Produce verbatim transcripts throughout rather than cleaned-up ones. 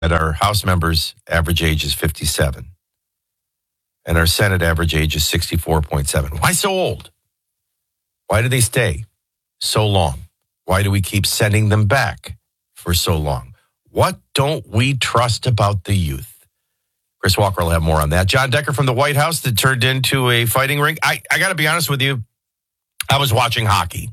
our House members' average age is fifty-seven. And our Senate average age is sixty-four point seven. Why so old? Why do they stay so long? Why do we keep sending them back for so long? What don't we trust about the youth? Chris Walker will have more on that. John Decker from the White House that turned into a fighting ring. I, I got to be honest with you. I was watching hockey.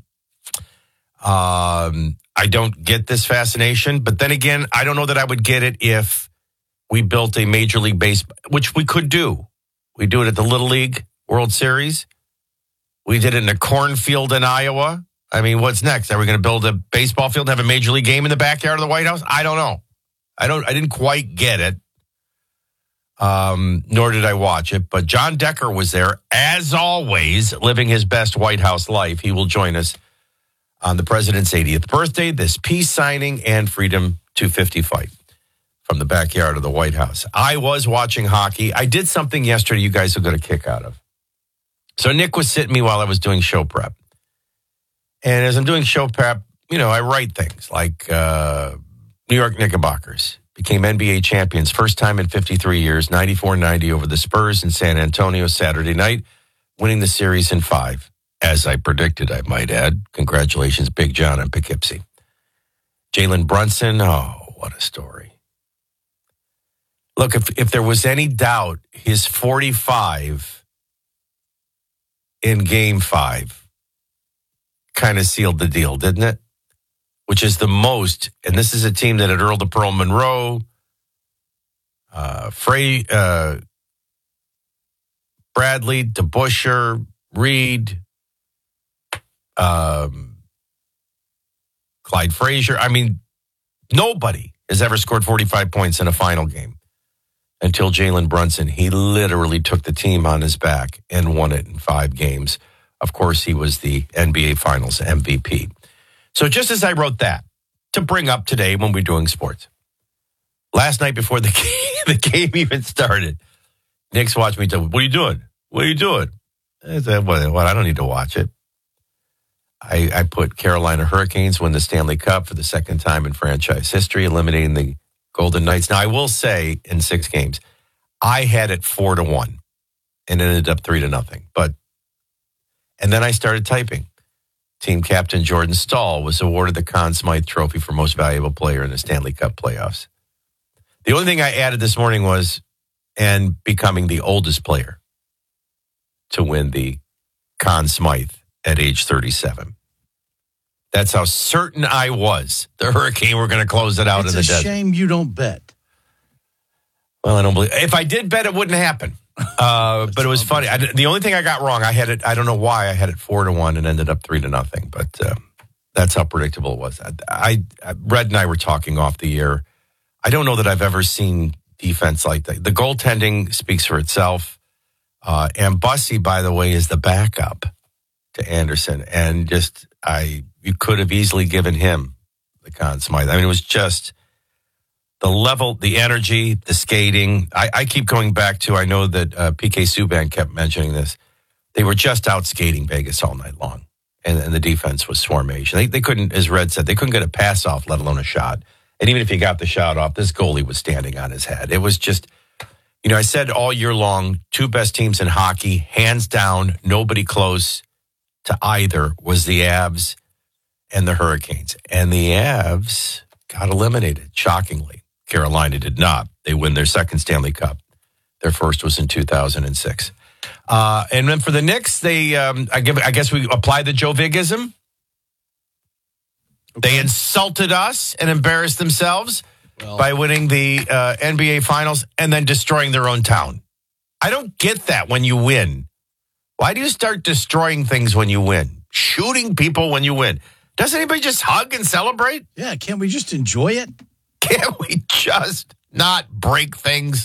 Um, I don't get this fascination. But then again, I don't know that I would get it if we built a Major League Baseball, which we could do. We do it at the Little League World Series. We did it in a cornfield in Iowa. I mean, what's next? Are we going to build a baseball field and have a Major League game in the backyard of the White House? I don't know. I don't. I didn't quite get it. Um, nor did I watch it. But John Decker was there, as always, living his best White House life. He will join us on the president's eightieth birthday, this peace signing and Freedom two fifty fight from the backyard of the White House. I was watching hockey. I did something yesterday you guys will get a kick out of. So Nick was sitting me while I was doing show prep. And as I'm doing show prep, you know, I write things like uh, New York Knickerbockers became N B A champions, first time in fifty-three years, ninety-four ninety over the Spurs in San Antonio Saturday night, winning the series in five. As I predicted, I might add. Congratulations, Big John and Poughkeepsie. Jalen Brunson, oh, what a story. Look, if, if there was any doubt, his forty-five in game five kind of sealed the deal, didn't it? Which is the most, and this is a team that had Earl the Pearl Monroe, uh, Frey, uh, Bradley, DeBusschere, Reed, um, Clyde Frazier. I mean, nobody has ever scored forty-five points in a final game until Jalen Brunson. He literally took the team on his back and won it in five games. Of course, he was the N B A Finals M V P. So just as I wrote that to bring up today when we're doing sports, last night before the game, the game even started, Nick's watched me tell, what are you doing? What are you doing? I said, well, I don't need to watch it. I, I put Carolina Hurricanes win the Stanley Cup for the second time in franchise history, eliminating the Golden Knights. Now, I will say in six games, I had it four to one and ended up three to nothing. But, and then I started typing. Team captain Jordan Stahl was awarded the Conn Smythe Trophy for most valuable player in the Stanley Cup playoffs. The only thing I added this morning was, and becoming the oldest player to win the Conn Smythe at age thirty-seven. That's how certain I was the Hurricane were going to close it out it's in the desert. It's a shame you don't bet. Well, I don't believe. If I did bet, it wouldn't happen. Uh, but it was funny. I, the only thing I got wrong, I had it. I don't know why I had it four to one and ended up three to nothing. But uh, that's how predictable it was. I, I, Red and I were talking off the air. I don't know that I've ever seen defense like that. The goaltending speaks for itself. Uh, and Bussy, by the way, is the backup to Anderson, and just I, you could have easily given him the Conn Smythe. I mean, it was just. The level, the energy, the skating. I, I keep going back to, I know that uh, P K Subban kept mentioning this. They were just out skating Vegas all night long. And, and the defense was swarmation. They, they couldn't, as Red said, they couldn't get a pass off, let alone a shot. And even if he got the shot off, this goalie was standing on his head. It was just, you know, I said all year long, two best teams in hockey, hands down, nobody close to either was the Avs and the Hurricanes. And the Avs got eliminated, shockingly. Carolina did not. They win their second Stanley Cup. Their first was in two thousand six. Uh, and then for the Knicks, they, um, I, give, I guess we apply the Joe Vigism. Okay. They insulted us and embarrassed themselves well, by winning the uh, N B A Finals and then destroying their own town. I don't get that when you win. Why do you start destroying things when you win? Shooting people when you win. Does anybody just hug and celebrate? Yeah, can't we just enjoy it? Can't we just not break things?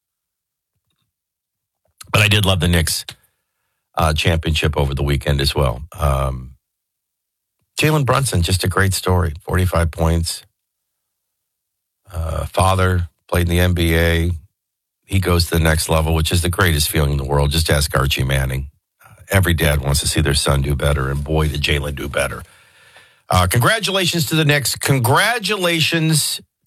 But I did love the Knicks uh, championship over the weekend as well. Um, Jalen Brunson, just a great story. forty-five points. Uh, father, played in the N B A. He goes to the next level, which is the greatest feeling in the world. Just ask Archie Manning. Uh, every dad wants to see their son do better, and boy, did Jalen do better. Uh, congratulations to the Knicks. Congratulations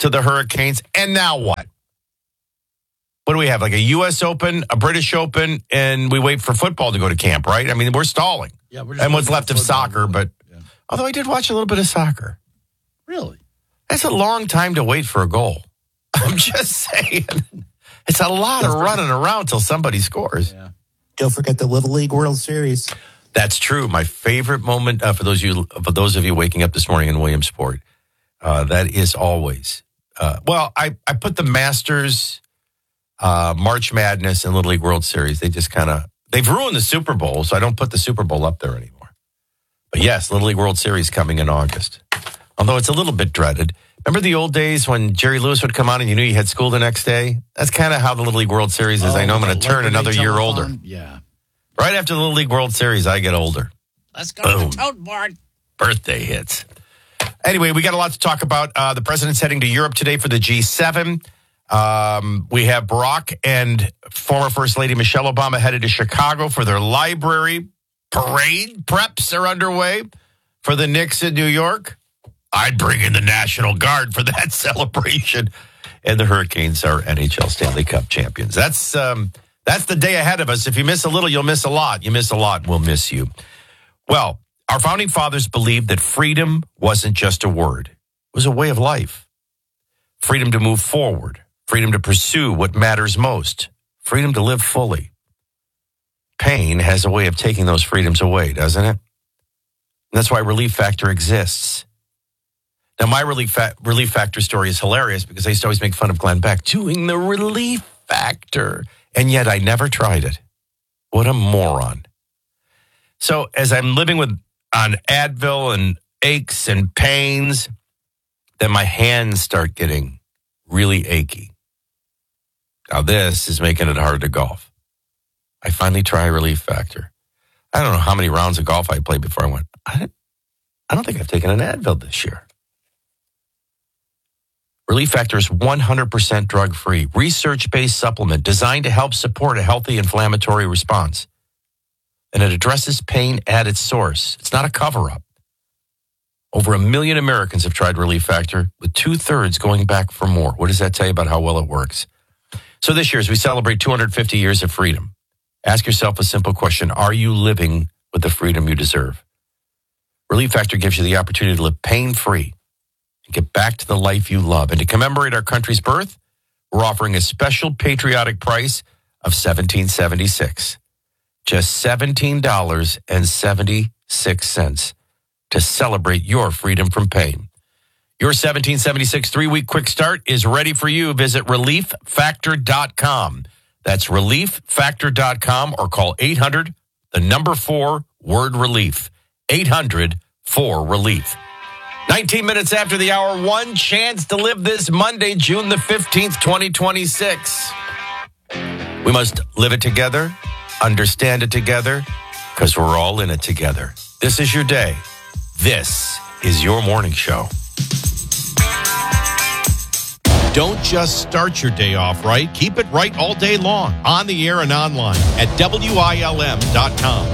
to the Hurricanes. And now what? What do we have? Like a U S Open, a British Open, and we wait for football to go to camp, right? I mean, we're stalling. Yeah, we're just and what's waiting left for of football. soccer, but Yeah. although I did watch a little bit of soccer. Really? That's a long time to wait for a goal. I'm just saying. It's a lot of running around till somebody scores. Yeah. Don't forget the Little League World Series. That's true. My favorite moment uh, for those of you for those of you waking up this morning in Williamsport, uh, that is always uh, well. I, I put the Masters, uh, March Madness, and Little League World Series. They just kind of they've ruined the Super Bowl, so I don't put the Super Bowl up there anymore. But yes, Little League World Series coming in August, although it's a little bit dreaded. Remember the old days when Jerry Lewis would come on and you knew you had school the next day? That's kind of how the Little League World Series is. Oh, I know I'm going to like turn when they another year telephone? older. Yeah. Right after the Little League World Series, I get older. Let's go Boom. to the tote board. Birthday hits. Anyway, we got a lot to talk about. Uh, the president's heading to Europe today for the G seven. Um, we have Barack and former First Lady Michelle Obama headed to Chicago for their library parade. Preps are underway for the Knicks in New York. I'd bring in the National Guard for that celebration. And the Hurricanes are N H L Stanley Cup champions. That's um, that's the day ahead of us. If you miss a little, you'll miss a lot. You miss a lot, we'll miss you. Well, our founding fathers believed that freedom wasn't just a word. It was a way of life. Freedom to move forward. Freedom to pursue what matters most. Freedom to live fully. Pain has a way of taking those freedoms away, doesn't it? And that's why Relief Factor exists. Now, my Relief, Fa- Relief Factor story is hilarious because I used to always make fun of Glenn Beck doing the Relief Factor. And yet I never tried it. What a moron. So as I'm living with on Advil and aches and pains, then my hands start getting really achy. Now this is making it hard to golf. I finally try Relief Factor. I don't know how many rounds of golf I played before I went, I, I don't think I've taken an Advil this year. Relief Factor is one hundred percent drug-free, research-based supplement designed to help support a healthy inflammatory response. And it addresses pain at its source. It's not a cover-up. Over a million Americans have tried Relief Factor, with two-thirds going back for more. What does that tell you about how well it works? So this year, as we celebrate two hundred fifty years of freedom, ask yourself a simple question. Are you living with the freedom you deserve? Relief Factor gives you the opportunity to live pain-free and get back to the life you love. And to commemorate our country's birth, we're offering a special patriotic price of seventeen seventy-six. Just seventeen dollars and seventy-six cents to celebrate your freedom from pain. Your seventeen seventy-six three-week quick start is ready for you. Visit relief factor dot com. That's relief factor dot com or call eight hundred, the number four, word relief. eight hundred, four, relief. nineteen minutes after the hour, one chance to live this Monday, June the fifteenth, twenty twenty-six. We must live it together, understand it together, because we're all in it together. This is your day. This is your morning show. Don't just start your day off right. Keep it right all day long, on the air and online at W I L M dot com.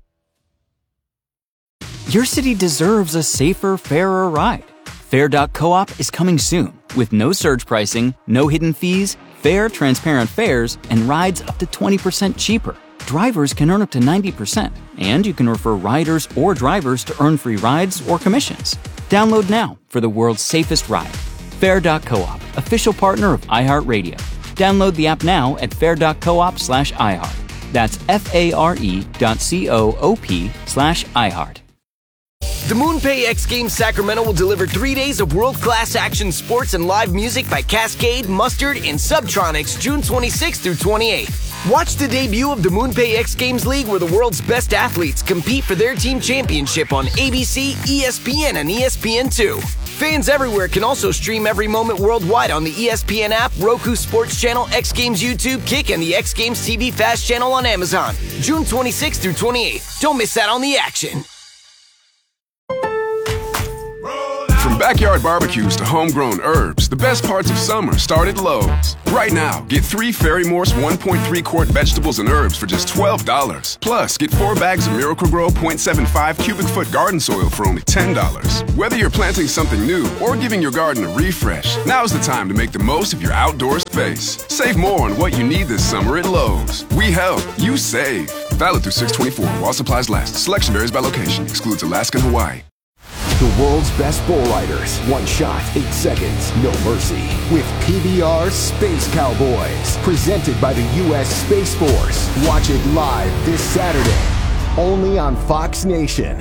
Your city deserves a safer, fairer ride. Fair dot coop is coming soon with no surge pricing, no hidden fees, fair, transparent fares, and rides up to twenty percent cheaper. Drivers can earn up to ninety percent, and you can refer riders or drivers to earn free rides or commissions. Download now for the world's safest ride. Fair dot coop, official partner of iHeartRadio. Download the app now at fair dot coop slash iHeart. That's F-A-R-E dot C-O-O-P slash iHeart. The MoonPay X Games Sacramento will deliver three days of world-class action sports and live music by Cascade, Mustard, and Subtronics June twenty-sixth through twenty-eighth. Watch the debut of the MoonPay X Games League where the world's best athletes compete for their team championship on A B C, E S P N, and E S P N two. Fans everywhere can also stream every moment worldwide on the E S P N app, Roku Sports Channel, X Games YouTube, Kick, and the X Games T V Fast Channel on Amazon. June twenty-sixth through twenty-eighth. Don't miss out on the action. backyard barbecues to homegrown herbs, the best parts of summer start at Lowe's. Right now, get three Fairy Morse one point three quart vegetables and herbs for just twelve dollars. Plus, get four bags of Miracle-Gro point seven five cubic foot garden soil for only ten dollars. Whether you're planting something new or giving your garden a refresh, now's the time to make the most of your outdoor space. Save more on what you need this summer at Lowe's. We help, you save. Valid through six twenty-four while supplies last. Selection varies by location. Excludes Alaska and Hawaii. The world's best bull riders. One shot, eight seconds, no mercy. With P B R Space Cowboys. Presented by the U S Space Force. Watch it live this Saturday. Only on Fox Nation.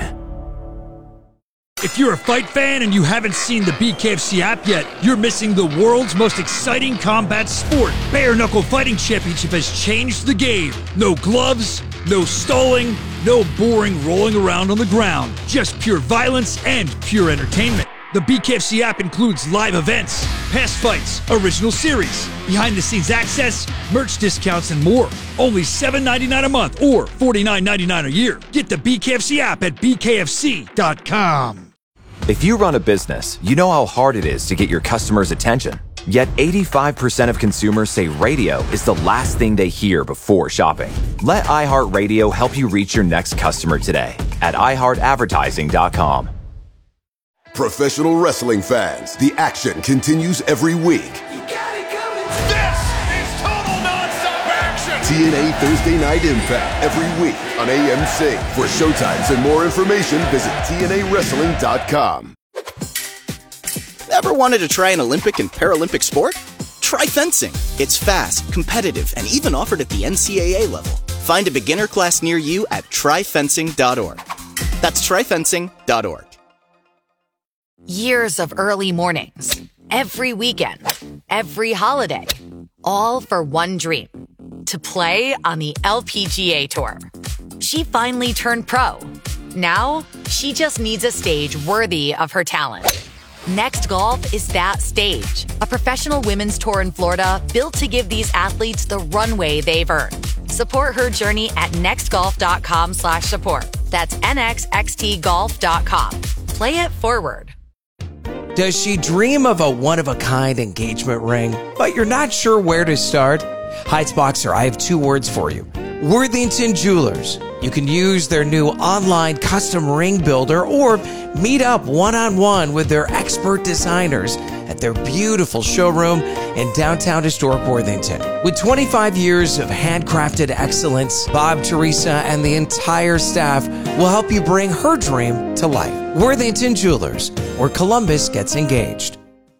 If you're a fight fan and you haven't seen the B K F C app yet, you're missing the world's most exciting combat sport. Bare Knuckle Fighting Championship has changed the game. No gloves, no stalling, no boring rolling around on the ground. Just pure violence and pure entertainment. The B K F C app includes live events, past fights, original series, behind-the-scenes access, merch discounts, and more. Only seven dollars and ninety-nine cents a month or forty-nine dollars and ninety-nine cents a year. Get the B K F C app at B K F C dot com. If you run a business, you know how hard it is to get your customers' attention. Yet eighty-five percent of consumers say radio is the last thing they hear before shopping. Let iHeartRadio help you reach your next customer today at i heart advertising dot com. Professional wrestling fans, the action continues every week. You got it coming. This is total nonstop action. T N A Thursday Night Impact every week on A M C. For showtimes and more information, visit T N A wrestling dot com. Ever wanted to try an Olympic and Paralympic sport? Try fencing. It's fast, competitive, and even offered at the N C A A level. Find a beginner class near you at try fencing dot org. That's try fencing dot org. Years of early mornings, every weekend, every holiday, all for one dream, to play on the L P G A Tour. She finally turned pro. Now, she just needs a stage worthy of her talent. Next Golf is that stage, a professional women's tour in Florida built to give these athletes the runway they've earned. Support her journey at next golf dot com slash support. That's N X X T golf dot com. Play it forward. Does she dream of a one-of-a-kind engagement ring, but you're not sure where to start? Heights Boxer, I have two words for you. Worthington Jewelers. You can use their new online custom ring builder or meet up one-on-one with their expert designers at their beautiful showroom in downtown historic Worthington. With twenty-five years of handcrafted excellence, Bob, Teresa, and the entire staff will help you bring her dream to life. Worthington Jewelers, where Columbus gets engaged.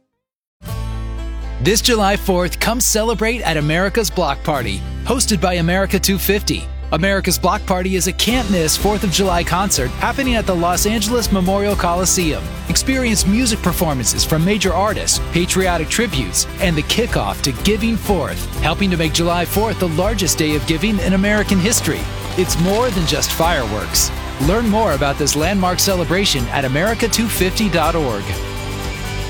This July fourth, come celebrate at America's Block Party, hosted by America two fifty. America's Block Party is a can't-miss fourth of July concert happening at the Los Angeles Memorial Coliseum. Experience music performances from major artists, patriotic tributes, and the kickoff to Giving Fourth, helping to make July fourth the largest day of giving in American history. It's more than just fireworks. Learn more about this landmark celebration at America two fifty dot org.